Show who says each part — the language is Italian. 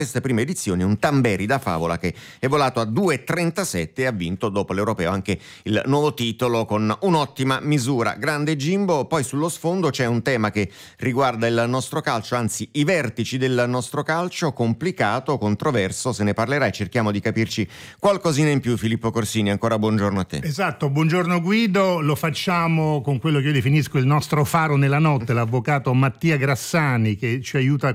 Speaker 1: queste prime edizioni un Tamberi da favola che è volato a 2,37 e ha vinto dopo l'Europeo anche il nuovo titolo con un'ottima misura. Grande Jimbo. Poi sullo sfondo c'è un tema che riguarda il nostro calcio, anzi i vertici del nostro calcio, complicato, controverso, se ne parlerà e cerchiamo di capirci qualcosina in più. Filippo Corsini, ancora buongiorno a te.
Speaker 2: Esatto, buongiorno Guido, lo facciamo con quello che io definisco il nostro faro nella notte, l'avvocato Mattia Grassani, che ci aiuta